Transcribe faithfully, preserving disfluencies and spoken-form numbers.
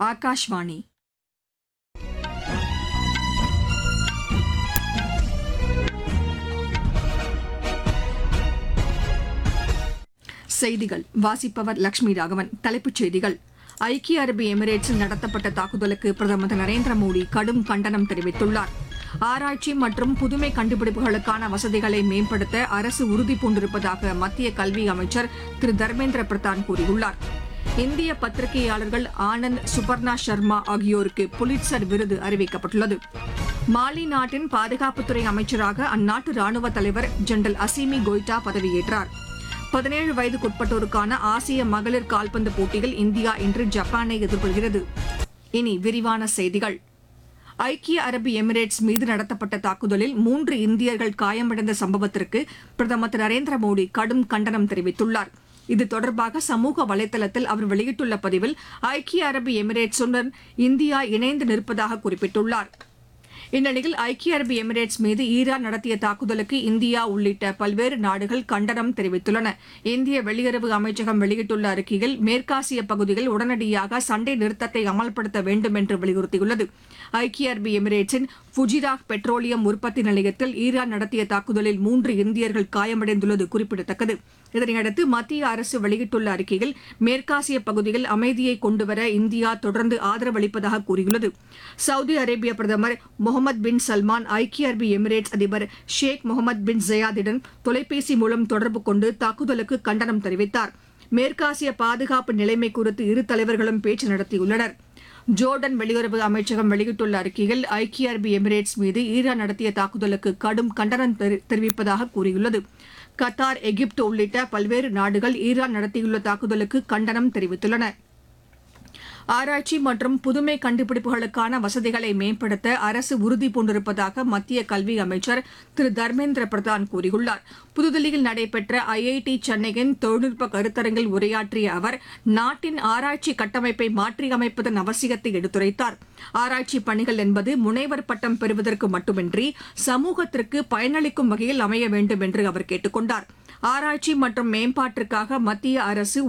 ஆகாஷ்வாணி. செய்திகள் வாசிப்பவர் லட்சுமி ராகவன். தலைப்புச் செய்திகள்: ஐக்கிய அரபு எமிரேட்ஸில் நடத்தப்பட்ட தாக்குதலுக்கு பிரதமர் திரு நரேந்திர மோடி கடும் கண்டனம் தெரிவித்துள்ளார். ஆராய்ச்சி மற்றும் புதுமை கண்டுபிடிப்புகளுக்கான வசதிகளை மேம்படுத்த அரசு உறுதிபூண்டிருப்பதாக மத்திய கல்வி அமைச்சர் திரு தர்மேந்திர பிரதான் கூறியுள்ளார். இந்திய பத்திரிகையாளர்கள் ஆனந்த் சுபர்ணா சர்மா ஆகியோருக்கு புலிட்சர் விருது அறிவிக்கப்பட்டுள்ளது. மாலி நாட்டின் பாதுகாப்புத்துறை அமைச்சராக அந்நாட்டு ராணுவ தலைவர் ஜெனரல் அசிமி கோய்டா பதவியேற்றார். பதினேழு வயதுக்குட்பட்டோருக்கான ஆசிய மகளிர் கால்பந்து போட்டியில் இந்தியா இன்று ஜப்பானை எதிர்கொள்கிறது. இனி விரிவான செய்திகள். ஐக்கிய அரபு எமிரேட்ஸ் மீது நடத்தப்பட்ட தாக்குதலில் மூன்று இந்தியர்கள் காயமடைந்த சம்பவத்திற்கு பிரதமர் திரு நரேந்திர மோடி கடும் கண்டனம் தெரிவித்துள்ளார். இது தொடர்பாக சமூக வலைதளத்தில் அவர் வெளியிட்டுள்ள பதிவில் ஐக்கிய அரபு எமிரேட்ஸுடன் இந்தியா இணைந்து நிற்பதாக குறிப்பிட்டுள்ளார். இந்நிலையில் ஐக்கிய அரபு எமிரேட்ஸ் மீது ஈரான் நடத்திய தாக்குதலுக்கு இந்தியா உள்ளிட்ட பல்வேறு நாடுகள் கண்டனம் தெரிவித்துள்ளன. இந்திய வெளியுறவு அமைச்சகம் வெளியிட்டுள்ள அறிக்கையில் மேற்காசிய பகுதியில் உடனடியாக சண்டை நிறுத்தத்தை அமல்படுத்த வேண்டும் என்று வலியுறுத்தியுள்ளது. ஐக்கிய அரபு எமிரேட்ஸின் ஃபுஜிராக் பெட்ரோலியம் உற்பத்தி நிலையத்தில் ஈரான் நடத்திய தாக்குதலில் மூன்று இந்தியர்கள் காயமடைந்துள்ளது குறிப்பிடத்தக்கது. இதனையடுத்து மத்திய அரசு வெளியிட்டுள்ள அறிக்கையில் மேற்காசிய பகுதியில் அமைதியை கொண்டுவர இந்தியா தொடர்ந்து ஆதரவளிப்பதாக கூறியுள்ளது. சவுதி அரேபிய பிரதமர் முகமது பின் சல்மான் ஐக்கிய அரபு எமிரேட்ஸ் அதிபர் ஷேக் முகமது பின் ஜயாதுடன் தொலைபேசி மூலம் தொடர்பு கொண்டு தாக்குதலுக்கு கண்டனம் தெரிவித்தார். மேற்காசிய பாதுகாப்பு நிலைமை குறித்து இரு தலைவர்களும் பேச்சு நடத்தியுள்ளனர். ஜோர்டன் வெளியுறவு அமைச்சகம் வெளியிட்டுள்ள அறிக்கையில் ஐக்கிய அரபு எமிரேட்ஸ் மீது ஈரான் நடத்திய தாக்குதலுக்கு கடும் கண்டனம் தெரிவிப்பதாக கூறியுள்ளது. கத்தார், எகிப்து உள்ளிட்ட பல்வேறு நாடுகள் ஈரான் நடத்தியுள்ள தாக்குதலுக்கு கண்டனம் தெரிவித்துள்ளன. ஆராய்ச்சி மற்றும் புதுமை கண்டுபிடிப்புகளுக்கான வசதிகளை மேம்படுத்த அரசு உறுதிபூண்டிருப்பதாக மத்திய கல்வி அமைச்சர் திரு தர்மேந்திர பிரதான் கூறியுள்ளார். புதுதில்லியில் நடைபெற்ற ஐஐடி சென்னையின் தொழில்நுட்ப கருத்தரங்கில் உரையாற்றிய அவர் நாட்டின் ஆராய்ச்சி கட்டமைப்பை மாற்றியமைப்பதன் அவசியத்தை எடுத்துரைத்தார். ஆராய்ச்சி பணிகள் என்பது முனைவர் பட்டம் பெறுவதற்கு மட்டுமின்றி சமூகத்திற்கு பயனளிக்கும் வகையில் அமைய வேண்டும் என்று அவர் கேட்டுக் கொண்டார். ஆராய்ச்சி மற்றும் மேம்பாட்டிற்காக மத்திய அரசு